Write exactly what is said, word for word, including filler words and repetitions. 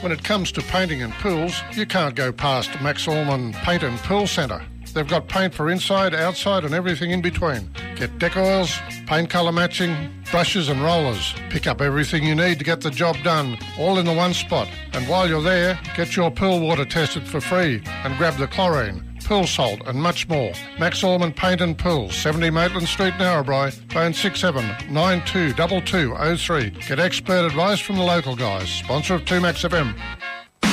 When it comes to painting and pools, you can't go past Max Allman Paint and Pool Centre. They've got paint for inside, outside and everything in between. Get deck oils, paint colour matching, brushes and rollers. Pick up everything you need to get the job done, all in the one spot. And while you're there, get your pool water tested for free and grab the chlorine, pool salt and much more. Max Allman Paint and Pool, seventy Maitland Street, Narrabri, phone six seven nine two two two oh three. Get expert advice from the local guys. Sponsor of two Max F M.